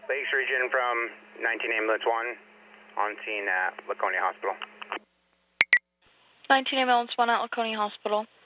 Lakes Region from 19 Ambulance 1 on scene at Laconia Hospital. 19 Ambulance 1 at Laconia Hospital.